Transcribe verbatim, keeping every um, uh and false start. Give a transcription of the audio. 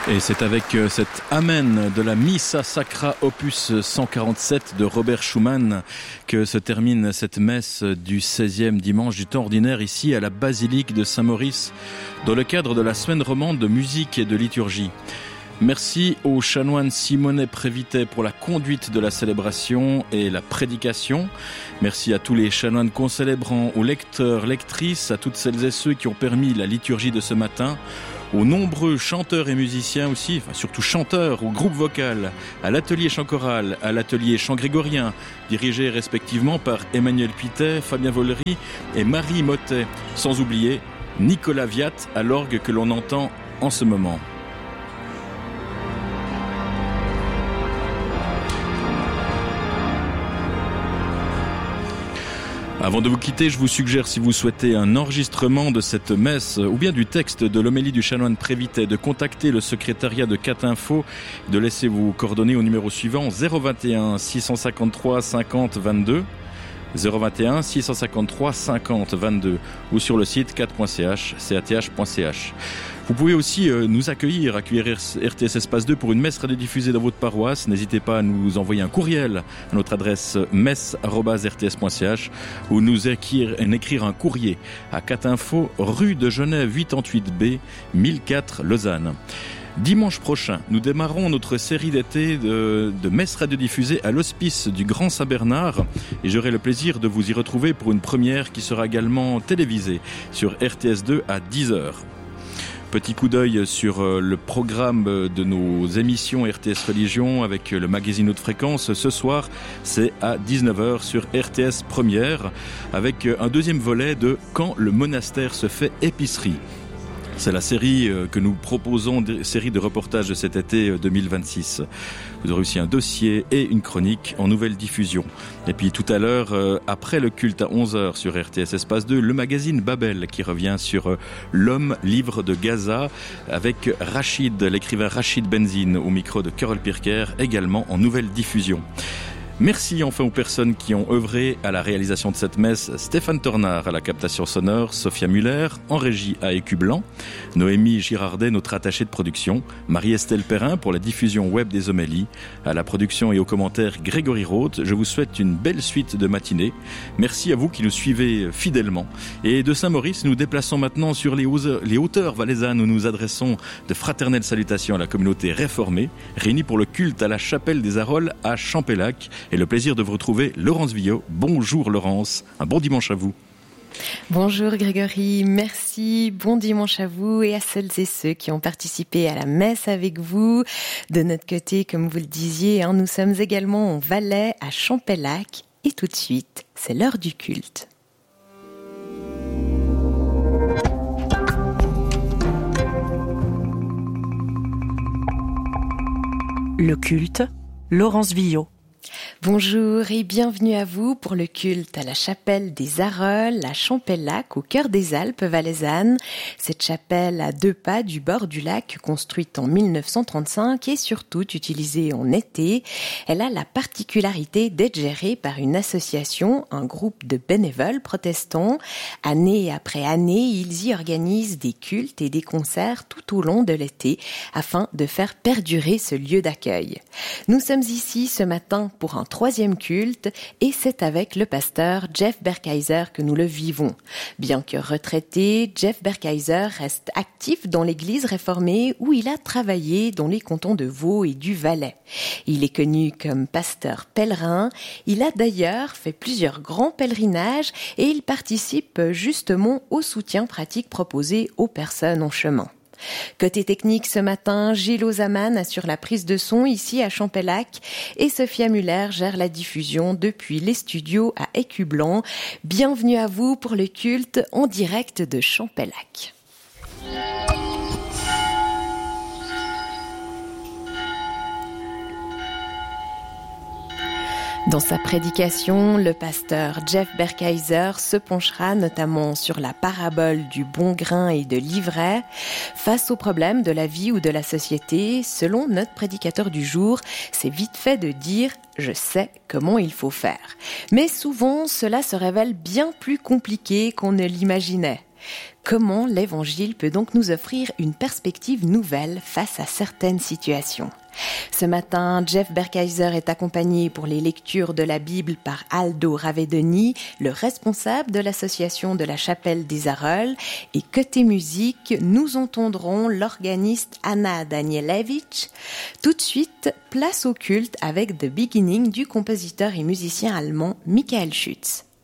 Et c'est avec cet Amen de la Missa Sacra opus cent quarante-sept de Robert Schumann que se termine cette messe du seizième dimanche du temps ordinaire ici à la basilique de Saint-Maurice dans le cadre de la semaine romande de musique et de liturgie. Merci au chanoine Simonet Prévité pour la conduite de la célébration et la prédication. Merci à tous les chanoines concélébrants, aux lecteurs, lectrices, à toutes celles et ceux qui ont permis la liturgie de ce matin, aux nombreux chanteurs et musiciens aussi, enfin surtout chanteurs, au groupe vocal, à l'atelier chant choral, à l'atelier chant grégorien, dirigé respectivement par Emmanuel Pittet, Fabien Vollery et Marie Mottet, sans oublier Nicolas Viat à l'orgue que l'on entend en ce moment. Avant de vous quitter, je vous suggère, si vous souhaitez un enregistrement de cette messe ou bien du texte de l'homélie du chanoine Prévité, de contacter le secrétariat de Catinfo, de laisser vos coordonnées au numéro suivant zéro vingt et un six cent cinquante-trois cinquante vingt-deux, zéro vingt et un six cent cinquante-trois cinquante vingt-deux ou sur le site cat point c h, cath point c h. Vous pouvez aussi euh, nous accueillir, accueillir R T S Espace deux pour une messe radiodiffusée dans votre paroisse. N'hésitez pas à nous envoyer un courriel à notre adresse messe arobase r t s point c h ou nous écrire, écrire un courrier à Catinfo, rue de Genève quatre-vingt-huit B, mille quatre, Lausanne. Dimanche prochain, nous démarrons notre série d'été de, de messes radiodiffusées à l'hospice du Grand Saint-Bernard et j'aurai le plaisir de vous y retrouver pour une première qui sera également télévisée sur R T S deux à dix heures. Petit coup d'œil sur le programme de nos émissions R T S Religion avec le magazine Haute Fréquence. Ce soir, c'est à dix-neuf heures sur R T S Première avec un deuxième volet de Quand le monastère se fait épicerie. C'est la série que nous proposons, série de reportages de cet été deux mille vingt-six. Vous aurez aussi un dossier et une chronique en nouvelle diffusion. Et puis tout à l'heure, après le culte à onze heures sur R T S Espace deux, le magazine Babel qui revient sur l'homme livre de Gaza avec Rachid, l'écrivain Rachid Benzine au micro de Carole Pirker, également en nouvelle diffusion. Merci enfin aux personnes qui ont œuvré à la réalisation de cette messe. Stéphane Tornard à la captation sonore, Sophia Muller en régie à Écu Blanc, Noémie Girardet, notre attachée de production, Marie-Estelle Perrin pour la diffusion web des homélies, à la production et aux commentaires Grégory Roth. Je vous souhaite une belle suite de matinée. Merci à vous qui nous suivez fidèlement. Et de Saint-Maurice, nous déplaçons maintenant sur les hauteurs valaisannes où nous adressons de fraternelles salutations à la communauté réformée, réunie pour le culte à la chapelle des Arolles à Champellac. Et le plaisir de vous retrouver, Laurence Villot. Bonjour Laurence, un bon dimanche à vous. Bonjour Grégory, merci, bon dimanche à vous et à celles et ceux qui ont participé à la messe avec vous. De notre côté, comme vous le disiez, hein, nous sommes également en Valais, à Champellac. Et tout de suite, c'est l'heure du culte. Le culte, Laurence Villot. Bonjour et bienvenue à vous pour le culte à la chapelle des Arolles à Champellac au cœur des Alpes valaisannes. Cette chapelle à deux pas du bord du lac, construite en mille neuf cent trente-cinq et surtout utilisée en été, elle a la particularité d'être gérée par une association, un groupe de bénévoles protestants. Année après année, ils y organisent des cultes et des concerts tout au long de l'été afin de faire perdurer ce lieu d'accueil. Nous sommes ici ce matin pour un troisième culte et c'est avec le pasteur Jeff Berkaiser que nous le vivons. Bien que retraité, Jeff Berkaiser reste actif dans l'église réformée où il a travaillé dans les cantons de Vaud et du Valais. Il est connu comme pasteur pèlerin. Il a d'ailleurs fait plusieurs grands pèlerinages et il participe justement au soutien pratique proposé aux personnes en chemin. Côté technique ce matin, Gilles Ozaman assure la prise de son ici à Champellac et Sophia Muller gère la diffusion depuis les studios à Écu Blanc. Bienvenue à vous pour le culte en direct de Champellac. Dans sa prédication, le pasteur Jeff Berkaiser se penchera notamment sur la parabole du bon grain et de l'ivraie. Face aux problèmes de la vie ou de la société, selon notre prédicateur du jour, c'est vite fait de dire « je sais comment il faut faire ». Mais souvent, cela se révèle bien plus compliqué qu'on ne l'imaginait. Comment l'Évangile peut donc nous offrir une perspective nouvelle face à certaines situations? Ce matin, Jeff Berkaiser est accompagné pour les lectures de la Bible par Aldo Ravedoni, le responsable de l'association de la Chapelle des Arreuls. Et côté musique, nous entendrons l'organiste Anna Danielewicz. Tout de suite, place au culte avec The Beginning du compositeur et musicien allemand Michael Schütz.